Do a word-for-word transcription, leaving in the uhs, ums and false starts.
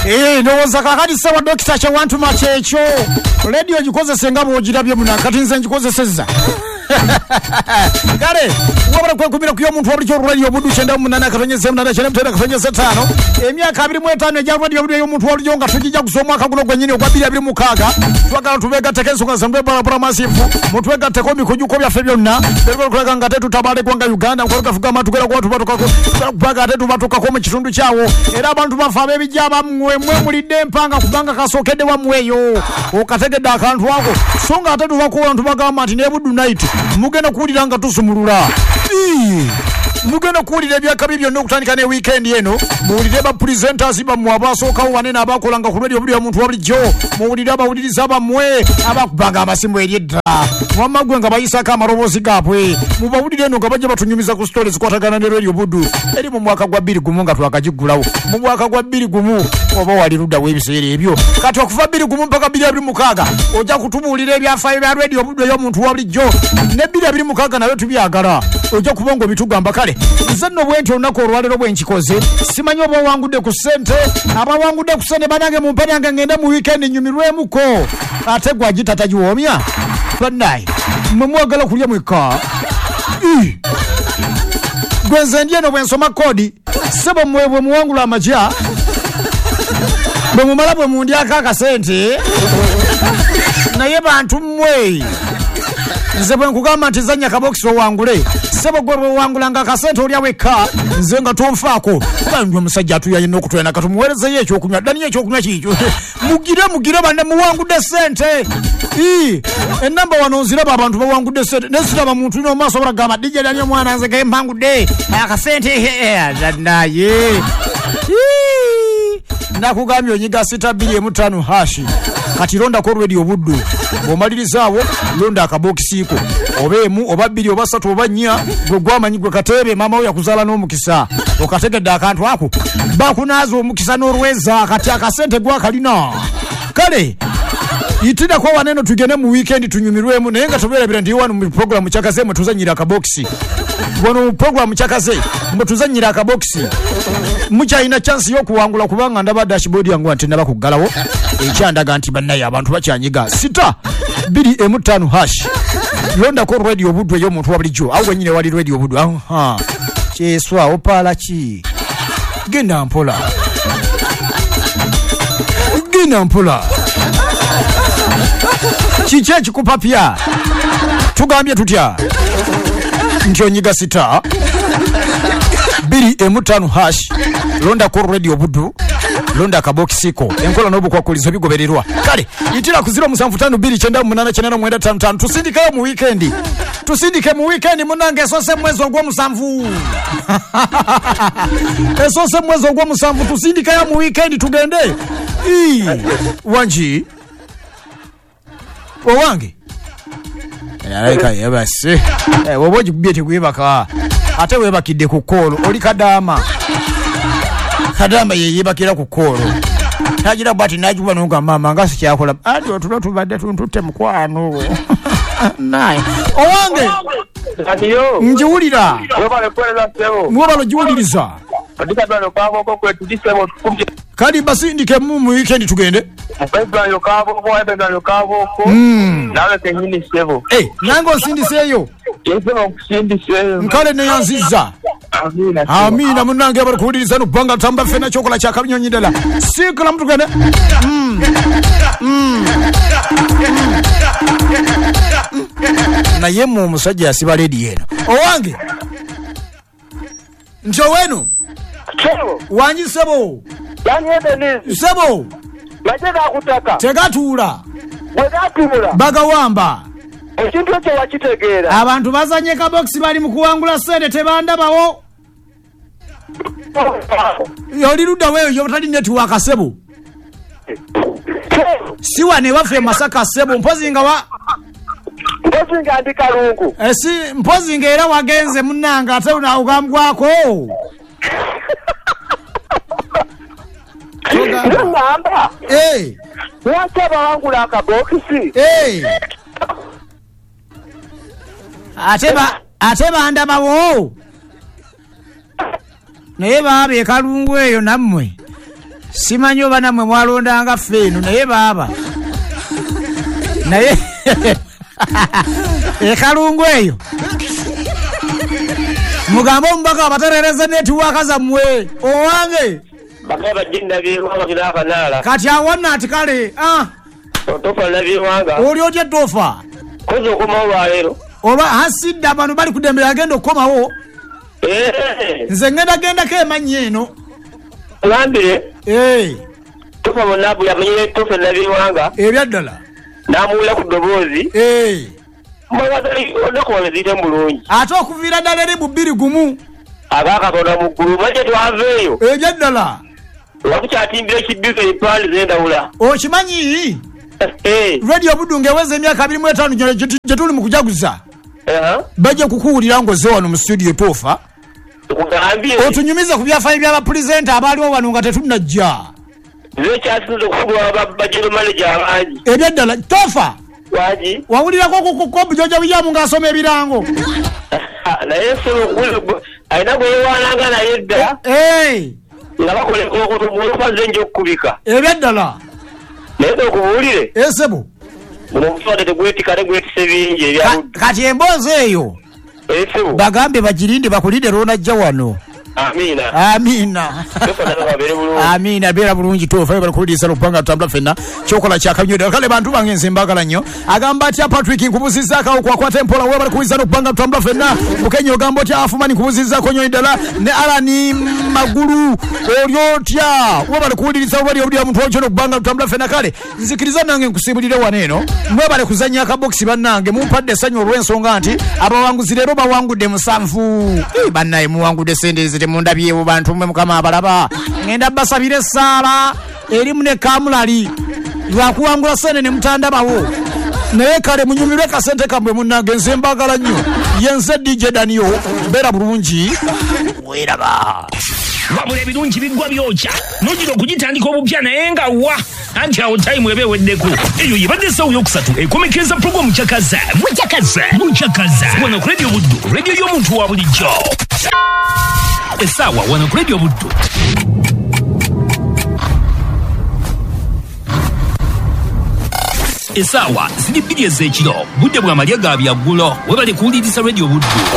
Eh no zakakati sawa doctor cha wantu machecho radio gikoze senga bojirabye munakati nze ngikoze seza Kale wabara kwa kumira kuyo muntu wabuli cyo radio budu chenda munana katonyeze munana chenda mtenda katonyeze tano emyaka abiri mu etano ya radio budu yo muntu wabuli nga tujija kusoma akaguno gwenyine kwa bili abiri mukaga twagala tubega tekenso kwa zambe bara bara masifu muntu wega tekomi kujuko bya febyonna beriko kulaga ngatetu tabale kwa Uganda kwa kafuga matugera kwa watu batuka baga tetu batuka ko mu kitundu kyawo era abantu bafabe bijaba mwe mwe mulide mpanga kubanga kasokede wa mweyo okategeda akantu wako songa atetu bako abantu bagama ati ne budu night mugenda kuuliranga tusumulula mugenda kuulira ebyakabi byonna okutandika ne weekend eno muwulire ba presenters bamwe abasookawo banene abakolanga ku radio buli omuntu wabulijjo muwulire abawuliriza bamwe abakubanga amasimu eri edda wamma gwe nga bayisako amaloboozi gaabwe mubawulire eno nga bajja batunyumiza ku stories zikwatagana ne radio budu eri mu mwaka gwa bbiri gumu nga twakagiggulawo mu mwaka gwa bbiri gumu oba wali ludda w'ebiseera ebyo kati okuva bbiri gumu mpaka bbiri abiri mukaaga ojja kutubuulira ebyafaayo bya radio budu ey'omuntu wabulijjo ne bbiri abiri mukaaga nayo tubyagala ojja kuba ng'obitugamba kale nze nno bwenti olunaku olwaleero bwenkikoze simanyi oba owangudde ku ssente abawangudde ku ssente banange mu mpale yange ngende mu weekend nyumirwemuko ate gwagita tagiwoomya bannaye mwe mwagala kulya mweka gwe nze ndi eno bwe nsoma koodi sebo mmwe bwe muwangula amagya bwe mumala bwe mundyako akasente naye bantu mmwe nze bwe nkugamba nti zanya kabokisi owangule sebo gwe wangulanga akasente olya wekka nze nga tonfaako banjwe omusajja atuyayina okutwena katumuweerezeyo ekyokunywa ddaniyo ekyokunywa kiikyo mugire mugire banne muwangudde sente enamba wano nziraba abantu bawangudde sente nesiraba muntu ino omaaso balagamba dijja dani omwana nze gaye mpangudde akasente naye nakugambye onyiga sita bbiri emu ttaano hashi kati londako radio buddu bw'omalirizawo londa akabokisiiko oba emu oba bbiri oba ssatu oba nnya gwe gwamanyi gwe kateebe maama we yakuzaala n'omukisa okategedde akantu ako bakunaaza omukisa n'olweza kati akasente gwakalina kale itirako waneno tugende mu weekend tunyumirwemu naye nga tubeerabira ndi wano mu program kyakaze mwe tuzannyira akabokisi wano mu program kyakaze mwe tuzannyira akabokisi mukyalina chance y'okuwangula kubanga ndaba dashboard yangu nti naba kuggalawo ekyandaga nti bannaye abantu bakyanyiga sita bbiri emu ttaano hash londako radio buddu ey'omuntu wabulijjo awo wenyine wali radio buddu aha kyeswa opaala ki genda mpola genda mpola kiki ekikupapya tugambye tutya nti onyiga sita bbiri emu ttaano hash londako radio buddu londa akabokisiko enkola n'obukwakulizo bigobererwa kale itira ku zero musanvu ttaano bbiri kyenda munana kyenda mwenda ttaano ttaano tusindikeyo mu weekend tusindike mu weekend munange esose mwezi ogw'omusanvu esose mwezi ogw'omusanvu tusindikeyo mu weekend tugende wanji owange yalaika yebase woba ogikubye tegwebaka ate webakidde ku koolo oli kadaama kadamba yeyebakira ku koolo tagira bwati najuba nunga mama nga sikyakola ati otulo tubadde tuntutte mukwano naye owange njiwulira mwebalo jiwuliriza kadi basindike mu mu weekend tugende nange osindiseeyo nkale neyanziza amina munange bali kuwuliriza no bbanga tamba fena kyokola kyakabinyonyi ddala sikula mutugende naye mu omusajja yasiba ledi eno owange nti owenu wanyi sebo sebo tegatuula bagawamba ekintu ekyo wakitegeera abantu bazanye kabokisi bali mu kuwangula ssente tebandabawo oli ludda weeyo yotali netiwaka sebo si wane waffe Masaka sebo mpozi nga wa mpozi nga ndi Kalungu esi mpozi nga era wagenze munnanga ate unaugambwako ngamba eh lwaki abawangula akabokisi eh ateba ateba ndabawo naye baabe Kalungu eyo nammwe simanyo bana mwe mwalondanga ffeeno naye baaba naye ekalungu eyo mugambo omubaka abaterereza netiwaaka zammwe owange bakaba jinda birwanga kinakanala kati awonna ati kale ah tofa na birwanga oli otya tofa kozo komawo leero oba hasidda abantu bali kudembe agenda okukomawo eh nze ngenda genda ke manyi eno lambire eh tofa bonabu yamenye tofa na birwanga ebyaddala namula ku dobozi eh mwatali onakola zite mulungi ate okuviira ddala eri bubbiri gumu agakakona muggulu maje twaveeyo ebyaddala wakukyatimbira ekiddiko epandi zendawula okimanyi radio Buddu ngeweza emyaka abiri mu etaano gye tuli mu kujaguza bajja kukuwulira ng'ozze wano mu studio tofa otunyumiza ku byafaayo by'abapulezidenti abaaliwo wano nga tetunnajja zekyasize okufulwa bajero manager abangi ebyaddala tofa waji wawulirako kubujoja bujamu ng'asoma ebirango naye solo alina gweyewaananga naye dda nga bakoleka okutumulufaze nja okukubika ebyaddala naye okubuulire esebo muno omuswade tegwetika tegwetise bingi ebyaludda kati emboozi eyo esebo bagambe bagirinde bakulinde lwonajja wano amina amina amina beera bulungi tofa bali kuliisa lupanga tutambula fenna kyokola kyakanyodde kale bantu bange nze mbagala nnyo agamba atya Patrick nkubuzizzaako kwakwata empola we bali kuliisa lupanga tutambula fenna mukenya ogamba otya afumani nkubuzizzaako nnyo ddala ne alani magulu oli otya we bali kuwuliriza bali obulira muntu wakyo okubanga tutambula fenna kale nzikiriza nange nkusibulire wano eno mwe bali kuzannya akabokisi bannange mumpadde essanyu olw'ensonga nti abawanguzi leero bawangudde musanvu bannaye muwangudde sente mundabyewo bantu mwe mukama abalaba ngenda basabire essaala erimu ne kamulali lwakuwangula sente ne mutandabawo naye kale munyumirwe kasente kambwe munnange nze mbagala nnyo yense D J Daniyo beera bulungi weeraba wabula ebirungi biggwa byokya nojira okugitandika obupya naye nga wa anti awo tayimu eba eweddeko eyo yebadde essawo yokusatu ekomekeza pulogulamu kyakaza mukyakaza mukyakaza wano ku Radio Buddu radio y'omuntu wa bulijjo essaawa wano ku Radio Buddu essaawa ziri bbiri ez'ekiro budde bwa malya ga byaggulo webale kuwuliriza Radio Buddu